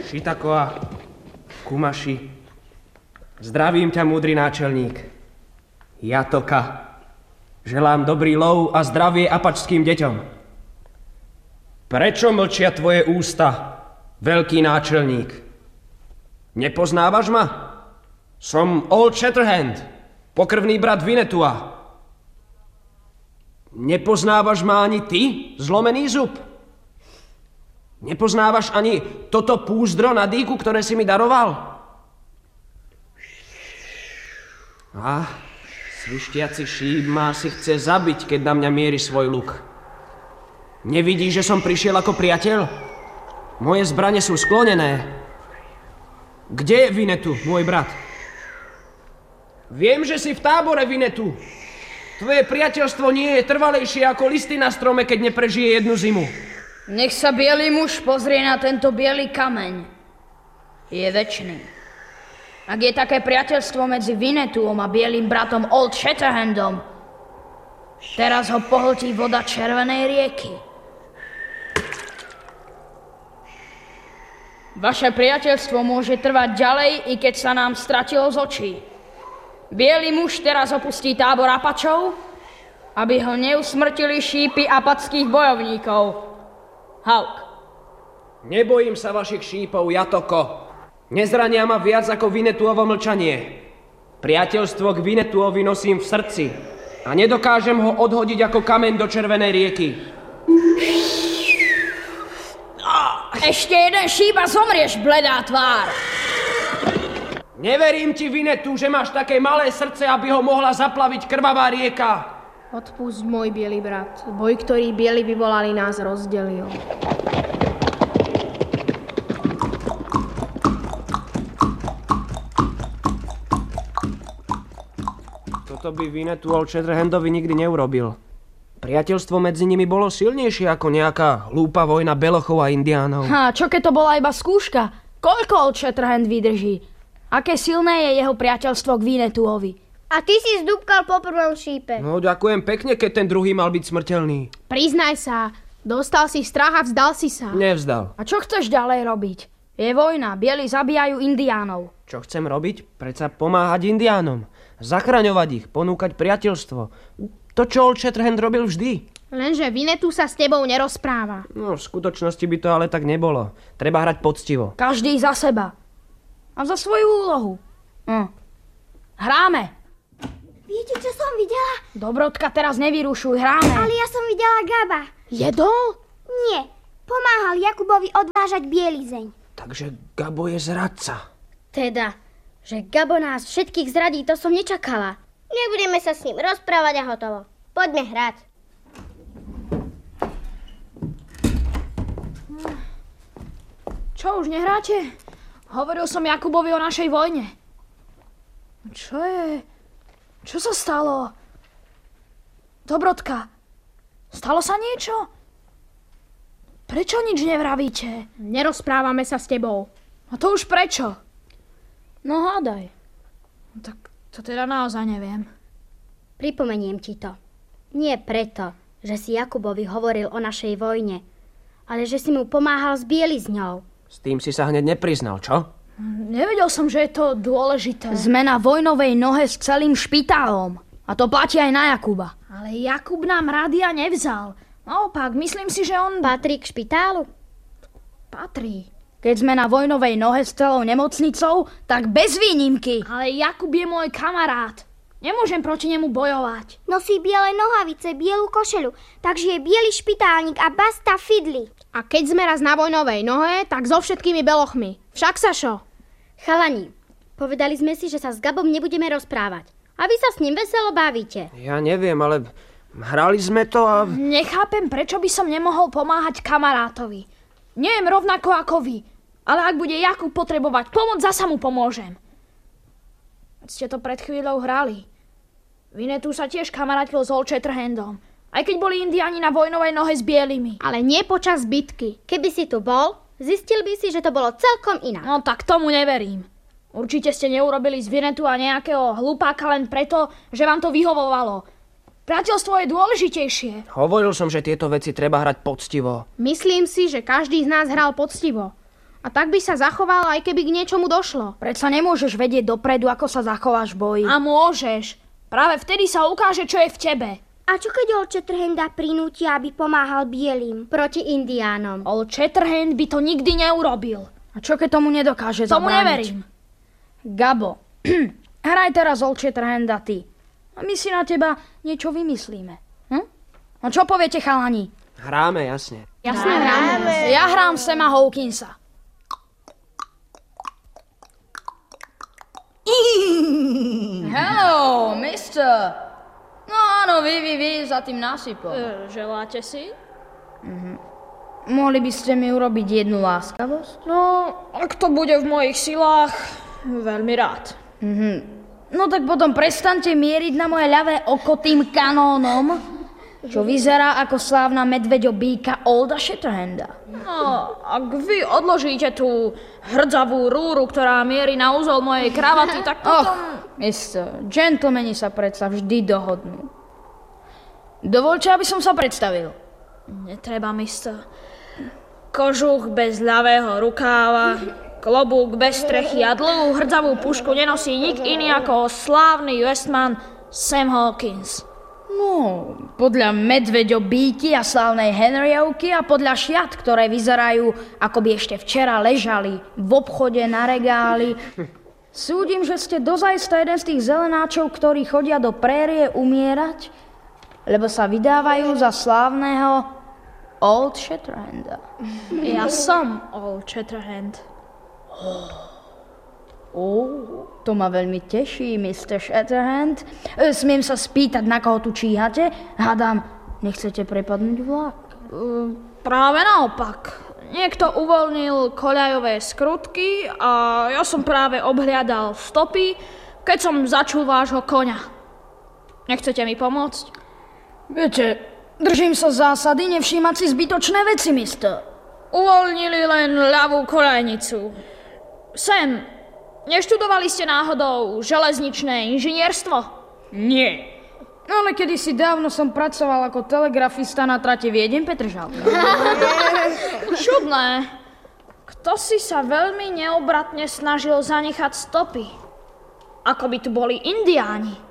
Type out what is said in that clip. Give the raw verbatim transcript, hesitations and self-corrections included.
Šitakoa, Kumaši, zdravím ťa, múdry náčelník. Jatoka, želám dobrý lov a zdravie apačským deťom. Prečo mlčia tvoje ústa, veľký náčelník? Nepoznávaš ma? Som Old Shatterhand, pokrvný brat Vinetua. Nepoznávaš ma ani ty, zlomený zub? Nepoznávaš ani toto púzdro na dýku, ktoré si mi daroval? A svištiaci šíp ma si chce zabiť, keď na mňa mierí svoj luk. Nevidíš, že som prišiel ako priateľ? Moje zbrane sú sklonené. Kde je Vinetu, môj brat? Viem, že si v tábore, Vinetu. Tvoje priateľstvo nie je trvalejšie ako listy na strome, keď neprežije jednu zimu. Nech sa bielý muž pozrie na tento biely kameň. Je večný. Ak je také priateľstvo medzi Vinetuom a bielým bratom Old Shatterhandom, teraz ho pohltí voda červenej rieky. Vaše priateľstvo môže trvať ďalej, i keď sa nám stratilo z očí. Bielý muž teraz opustí tábor Apačov, aby ho neusmrtili šípy apačských bojovníkov. Hauk. Nebojím sa vašich šípov, Jatoko. Nezrania ma viac ako Vinetuovo mlčanie. Priateľstvo k Vinetuovi nosím v srdci a nedokážem ho odhodiť ako kameň do červenej rieky. Ešte jeden šíp a zomrieš, bledá tvár. Neverím ti, Vinetu, že máš také malé srdce, aby ho mohla zaplaviť krvavá rieka. Odpusť, môj biely brat. Boj, ktorý bieli vyvolali, nás rozdelil. Toto by Vinetu Old Shatterhandovi nikdy neurobil. Priateľstvo medzi nimi bolo silnejšie ako nejaká hlúpa vojna belochov a indiánov. Ha, čo keď to bola iba skúška? Koľko Old Shatterhand vydrží? Aké silné je jeho priateľstvo k Vinetuovi? A ty si zdúbkal po prvom šípe. No, ďakujem pekne, keď ten druhý mal byť smrteľný. Priznaj sa, dostal si strach a vzdal si sa. Nevzdal. A čo chceš ďalej robiť? Je vojna, bieli zabíjajú indiánov. Čo chcem robiť? Predsa pomáhať indiánom. Zachraňovať ich, ponúkať priateľstvo. To, čo Old Shatterhand robil vždy. Lenže Vinetu sa s tebou nerozpráva. No, v skutočnosti by to ale tak nebolo. Treba hrať poctivo. Každý za seba. A za svoju úlohu. Hm. Hráme. Viete, čo som videla? Dobrotka, teraz nevyrušuj, hráme. Ale ja som videla Gaba. Jedol? Nie, pomáhal Jakubovi odvážať bielizeň. Takže Gabo je zradca. Teda, že Gabo nás všetkých zradí, to som nečakala. Nebudeme sa s ním rozprávať a hotovo. Poďme hrať. Čo, už nehráte? Hovoril som Jakubovi o našej vojne. Čo je... Čo sa stalo? Dobrotka, stalo sa niečo? Prečo nič nevravíte? Nerozprávame sa s tebou. A to už prečo? No hádaj. No, tak to teda naozaj neviem. Pripomeniem ti to. Nie preto, že si Jakubovi hovoril o našej vojne, ale že si mu pomáhal s bielizňou. S tým si sa hneď nepriznal, čo? Nevedel som, že je to dôležité. Sme na vojnovej nohe s celým špitálom. A to platí aj na Jakuba. Ale Jakub nám rádia nevzal. Naopak, myslím si, že on... Patrí k špitálu? Patrí. Keď sme na vojnovej nohe s celou nemocnicou, tak bez výnimky. Ale Jakub je môj kamarát. Nemôžem proti nemu bojovať. Nosí biele nohavice, bielu košelu, takže je biely špitálnik a basta fidli. A keď sme raz na vojnovej nohe, tak so všetkými belochmi. Však sa šo? Chalani, povedali sme si, že sa s Gabom nebudeme rozprávať. A vy sa s ním veselo bavíte. Ja neviem, ale hrali sme to a... Nechápem, prečo by som nemohol pomáhať kamarátovi. Neviem rovnako ako vy, ale ak bude Jakub potrebovať pomoc, zasa mu pomôžem. Ste to pred chvíľou hrali. Vinetu sa tiež kamarátil s Old Shatterhandom. Aj keď boli indiáni na vojnovej nohe s bielými. Ale nie počas bitky. Keby si tu bol, zistil by si, že to bolo celkom inak. No tak tomu neverím. Určite ste neurobili z Vinetu a nejakého hlupáka len preto, že vám to vyhovovalo. Priateľstvo je dôležitejšie. Hovoril som, že tieto veci treba hrať poctivo. Myslím si, že každý z nás hral poctivo. A A tak by sa zachoval, aj keby k niečomu došlo. Predsa nemôžeš vedieť dopredu, ako sa zachováš v boji. A môžeš. Práve vtedy sa ukáže, čo je v tebe. A čo keď Old Shatterhanda prinútia, aby pomáhal bielým? Proti indiánom. Old Shatterhand by to nikdy neurobil. A čo keď tomu nedokáže Tomu zabrániť? neverím. Gabo, hraj teraz Old Shatterhanda ty. A my si na teba niečo vymyslíme. Hm? No čo poviete, chalani? Hráme, jasne. Jasné, hráme. Ja hrám Sama Hawkinsa. Hello, mister. No áno, vy, vy, vy, za tým násypom. E, želáte si? Mohli by ste mi urobiť jednu láskavosť? No, ak to bude v mojich silách, veľmi rád. No tak potom prestaňte mieriť na moje ľavé oko tým kanónom, čo vyzerá ako slávna medveďobíka Olda Shatterhanda. No, ak vy odložíte tú hrdzavú rúru, ktorá mierí na úzol mojej kravaty, tak Och, potom... mister, gentlemani sa predsa vždy dohodnú. Dovoľte, aby som sa predstavil. Netreba, mister. Kožuch bez ľavého rukáva, klobúk bez strechy a dlhú hrdzavú pušku nenosí nik iný ako slávny Westman Sam Hawkins. No, podľa medveďobíky a slávnej Henryovky a podľa šiat, ktoré vyzerajú, ako by ešte včera ležali v obchode na regáli. Súdim, že ste dozajsta jeden z tých zelenáčov, ktorí chodia do prérie umierať, lebo sa vydávajú za slávneho Old Shatterhanda. Ja som Old Shatterhand. Oh, to ma veľmi teší, mister Shatterhand. E, smiem sa spýtať, na koho tu číhate? Hádam, nechcete prepadnúť vlak? Uh, práve naopak. Niekto uvoľnil koľajové skrutky a ja som práve obhliadal stopy, keď som začul vášho koňa. Nechcete mi pomôcť? Viete, držím sa zásady nevšímať si zbytočné veci, mister. Uvoľnili len ľavú koľajnicu. Sam, neštudovali ste náhodou železničné inžinierstvo? Nie. Ale kedysi dávno som pracoval ako telegrafista na trate Viedeň-Petržalka. Čudné. Kto si sa veľmi neobratne snažil zanechať stopy? Ako by tu boli indiáni.